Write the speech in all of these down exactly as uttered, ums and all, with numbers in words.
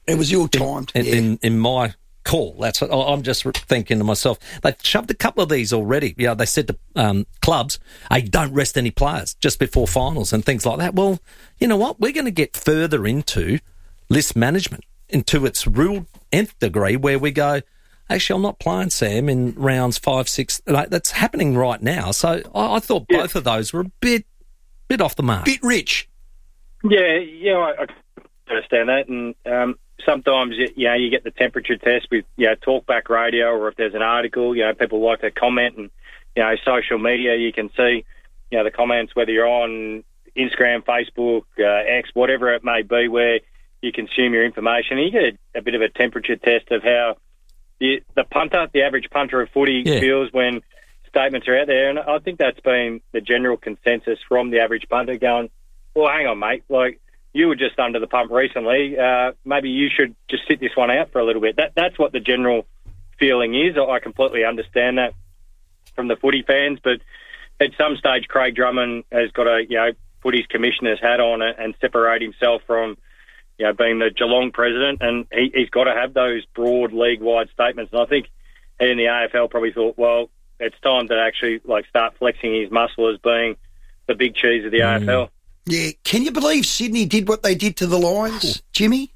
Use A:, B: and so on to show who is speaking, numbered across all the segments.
A: It was ill-timed.
B: In,
A: yeah.
B: in, in my call, that's what I'm just thinking to myself. They've shoved a couple of these already. You know, they said to um, clubs, hey, don't rest any players just before finals and things like that. Well, you know what? We're going to get further into list management, into its real nth degree, where we go, actually, I'm not playing Sam in rounds five, six. Like, that's happening right now. So I, I thought
C: yeah.
B: both of those were a bit, bit off the mark.
A: Bit rich.
C: Yeah, yeah, I, I understand that, and um, sometimes you know you get the temperature test with you know talkback radio, or if there's an article, you know people like to comment, and you know social media, you can see you know the comments whether you're on Instagram, Facebook, uh, X, whatever it may be, where you consume your information. And you get a, a bit of a temperature test of how the, the punter, the average punter of footy,
B: yeah.
C: feels when statements are out there, and I think that's been the general consensus from the average punter, going, well, hang on, mate, like. You were just under the pump recently. Uh, maybe you should just sit this one out for a little bit. That That's what the general feeling is. I completely understand that from the footy fans, but at some stage, Craig Drummond has got to, you know, put his commissioner's hat on and separate himself from, you know, being the Geelong president, and he, he's got to have those broad league-wide statements. And I think he and the A F L probably thought, well, it's time to actually like start flexing his muscle as being the big cheese of the mm. A F L.
A: Yeah, can you believe Sydney did what they did to the Lions, Jimmy?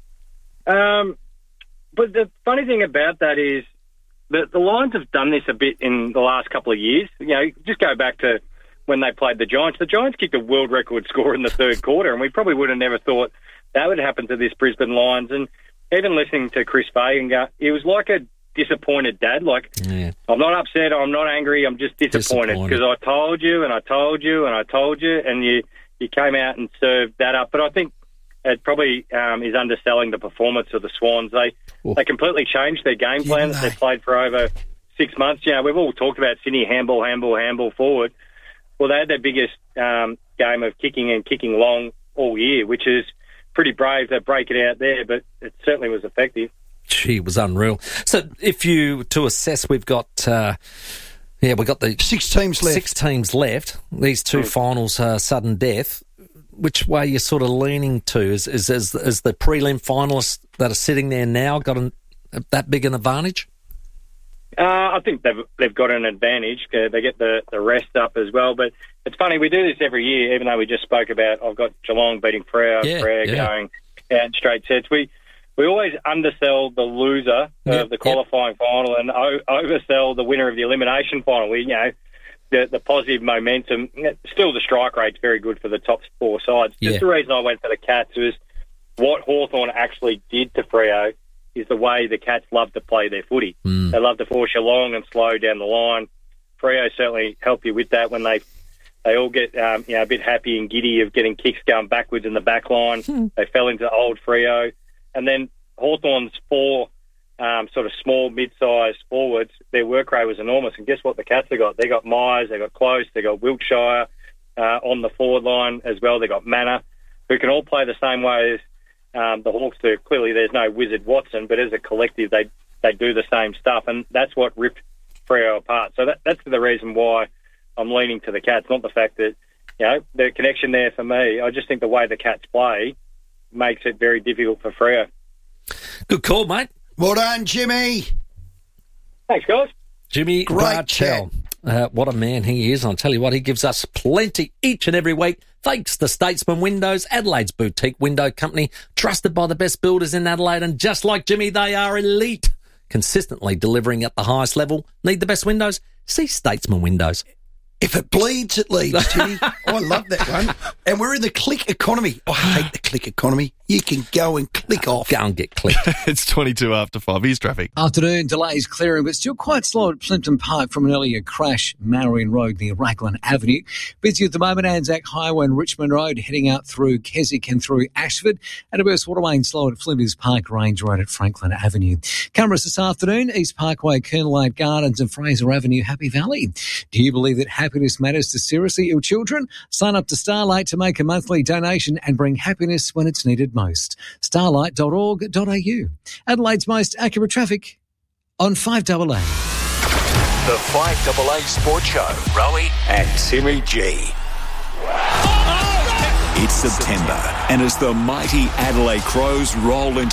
C: Um, but the funny thing about that is that the Lions have done this a bit in the last couple of years. You know, just go back to when they played the Giants. The Giants kicked a world record score in the third quarter, and we probably would have never thought that would happen to this Brisbane Lions. And even listening to Chris Fagan go, he was like a disappointed dad. Like, yeah. I'm not upset, I'm not angry, I'm just disappointed because I told you and I told you and I told you, and you... He came out and served that up. But I think it probably um, is underselling the performance of the Swans. They Ooh. they completely changed their game plan that they played for over six months. You know, we've all talked about Sydney handball, handball, handball forward. Well, they had their biggest um, game of kicking and kicking long all year, which is pretty brave to break it out there, but it certainly was effective.
B: Gee, it was unreal. So if you, to assess, we've got... Uh, Yeah, we've got the
A: six teams left.
B: Six teams left. These two mm. finals, uh, sudden death. Which way are you sort of leaning to? Is is is, is the prelim finalists that are sitting there now got an, that big an advantage?
C: Uh, I think they've they've got an advantage. Uh, they get the, the rest up as well. But it's funny, we do this every year, even though we just spoke about I've got Geelong beating Freo,
B: yeah,
C: Freo
B: yeah.
C: going out in straight sets. We we always undersell the loser
B: yep,
C: of the qualifying yep. final and o- oversell the winner of the elimination final. We, you know, the, the positive momentum. Still, the strike rate's very good for the top four sides.
B: Yeah.
C: Just the reason I went for the Cats was what Hawthorn actually did to Freo is the way the Cats love to play their footy.
B: Mm.
C: They love to force you long and slow down the line. Freo certainly help you with that when they they all get um, you know a bit happy and giddy of getting kicks going backwards in the back line. Mm. They fell into old Freo. And then Hawthorn's four um, sort of small, mid-sized forwards, their work rate was enormous. And guess what the Cats have got? They got Myers, they got Close, they got Wiltshire uh, on the forward line as well. They got Manor, who can all play the same way as um, the Hawks do. Clearly, there's no Wizard Watson, but as a collective, they they do the same stuff, and that's what ripped Freo apart. So that, that's the reason why I'm leaning to the Cats, not the fact that you know the connection there for me. I just think the way the Cats play makes it very difficult for Freo.
B: Good call, mate.
A: Well done, Jimmy.
C: Thanks, guys.
B: Jimmy Bartell. Uh, what a man he is. I'll tell you what, he gives us plenty each and every week. Thanks to Statesman Windows, Adelaide's boutique window company, trusted by the best builders in Adelaide. And just like Jimmy, they are elite, consistently delivering at the highest level. Need the best windows? See Statesman Windows.
A: If it bleeds, it leads, Jimmy. Oh, I love that one. And we're in the click economy. I hate the click economy. You can go and click off.
B: Go and get clicked.
D: It's twenty-two after five. Here's traffic.
E: Afternoon delays clearing, but still quite slow at Plimpton Park from an earlier crash, Marion Road near Raglan Avenue. Busy at the moment, Anzac Highway and Richmond Road, heading out through Keswick and through Ashford. And a burst waterway and slow at Flinders Park Range Road at Franklin Avenue. Cameras this afternoon, East Parkway, Kernlight Gardens and Fraser Avenue, Happy Valley. Do you believe that happiness matters to seriously ill children? Sign up to Starlight to make a monthly donation and bring happiness when it's needed most. starlight dot org dot a u. Adelaide's most accurate traffic on five A A.
F: The five A A Sports Show, Rowie and Timmy G. It's September, and as the mighty Adelaide Crows roll into